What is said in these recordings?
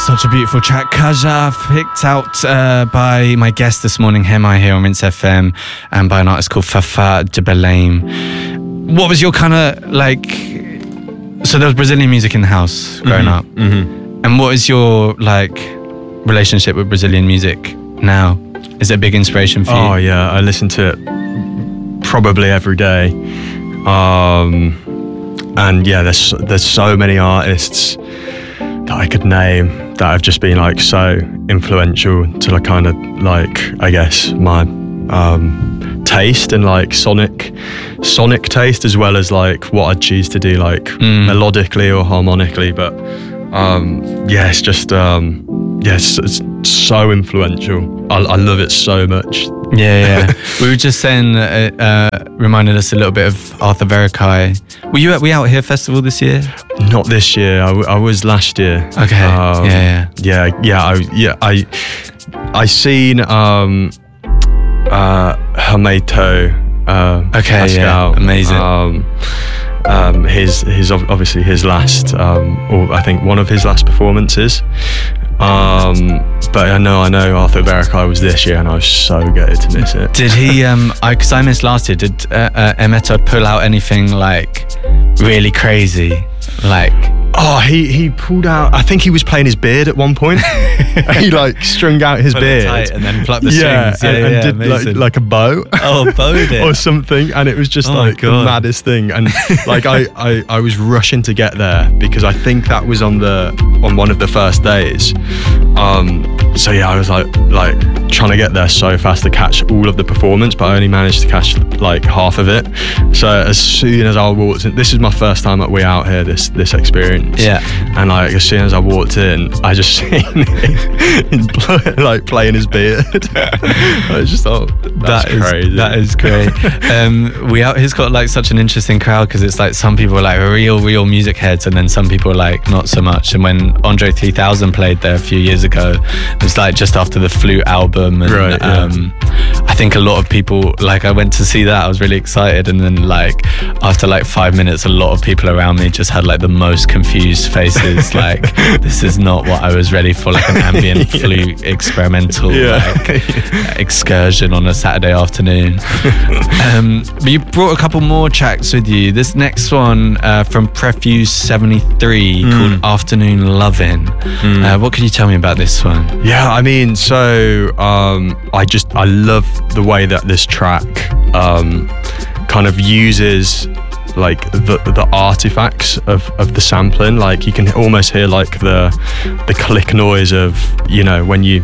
Such a beautiful track, Kaja, picked out by my guest this morning, Hemai, here on Rinse FM, and by an artist called Fafa de Belém. What was your kind of like? So there was Brazilian music in the house growing up, and what is your like relationship with Brazilian music now? Is it a big inspiration for you? Oh yeah, I listen to it probably every day, and yeah, there's so many artists that I could name that have just been like so influential to like kind of like, I guess, my taste and like sonic taste, as well as like what I'd choose to do like melodically or harmonically. But yeah, it's just it's so influential. I love it so much. Yeah. We were just saying, reminded us a little bit of Arthur Verocai. Were you at We Out Here festival this year? Not this year. I was last year. Okay. I seen Hermeto. Okay. Pascal, yeah. Amazing. His obviously his last, or I think one of his last performances. But I know Arthur Verocai was this year, and I was so gutted to miss it. Did he? Because I missed last year. Did Hermeto pull out anything like really crazy? Like, oh, he pulled out. I think he was playing his beard at one point. He like strung out his beard tight and then plucked the strings. and did like a bow. Oh, bowed it or something, and it was just like the maddest thing. And like I was rushing to get there because I think that was on one of the first days. So yeah, I was like trying to get there so fast to catch all of the performance, but I only managed to catch like half of it. So as soon as I walked in, this is my first time at We Out Here, this experience. Yeah. And like as soon as I walked in, I just seen him like playing his beard. I just thought that's crazy. That is great. We Out Here's got like such an interesting crowd because it's like some people are like real music heads, and then some people are like not so much. And when Andre 3000 played there a few years ago, it was like just after the Flute album, and right, yeah. I think a lot of people, like, I went to see that, I was really excited, and then like after like 5 minutes, a lot of people around me just had like the most confused faces. Like, this is not what I was ready for, like an ambient flute experimental excursion on a Saturday afternoon. But you brought a couple more tracks with you. This next one from Prefuse 73 called Afternoon Lovin'. What can you tell me about this one? Yeah, I mean, so I love the way that this track kind of uses like the artifacts of the sampling. Like you can almost hear like the click noise of, you know, when you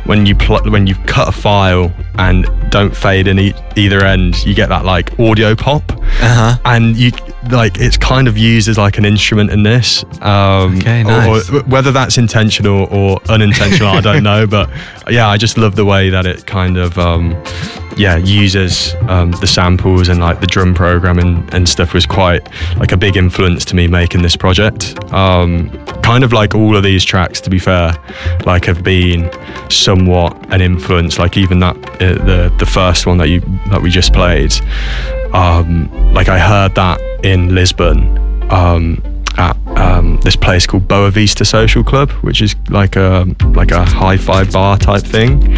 cut a file and don't fade in either end, you get that like audio pop. And you like, it's kind of used as like an instrument in this. Okay, nice. Or whether that's intentional or unintentional, I don't know, but yeah, I just love the way that it kind of uses the samples, and like the drum programming and stuff was quite like a big influence to me making this project. Kind of like all of these tracks, to be fair, like have been somewhat an influence. Like even that the first one that we just played, like I heard that in Lisbon at this place called Boa Vista Social Club, which is like a hi-fi bar type thing.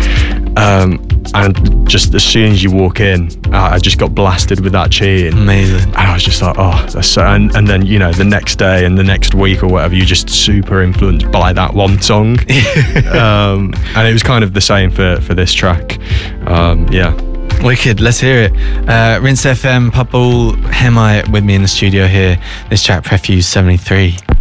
And just as soon as you walk in, I just got blasted with that tune. Amazing. And I was just like, oh, that's so. And then, you know, the next day and the next week or whatever, you're just super influenced by that one song. And it was kind of the same for this track. Yeah. Wicked, let's hear it. Rinse FM, Papul Hemai with me in the studio here. This track, Prefuse 73.